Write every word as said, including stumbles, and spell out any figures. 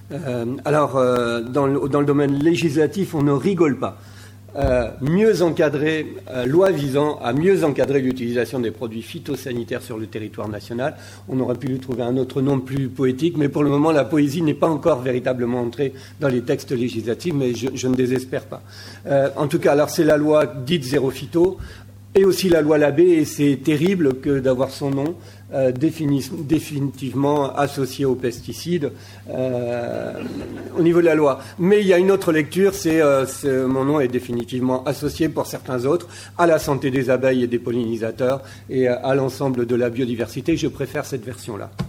Euh, alors, euh, dans, le, dans le domaine législatif, on ne rigole pas. Euh, mieux encadrer, euh, loi visant à mieux encadrer l'utilisation des produits phytosanitaires sur le territoire national. On aurait pu lui trouver un autre nom plus poétique, mais pour le moment, la poésie n'est pas encore véritablement entrée dans les textes législatifs, mais je, je ne désespère pas. Euh, en tout cas, alors c'est la loi dite zéro phyto, et aussi la loi Labbé, et c'est terrible que d'avoir son nom euh, défini, définitivement associé aux pesticides euh, au niveau de la loi. Mais il y a une autre lecture, c'est, euh, c'est mon nom est définitivement associé pour certains autres à la santé des abeilles et des pollinisateurs et à l'ensemble de la biodiversité. Je préfère cette version-là.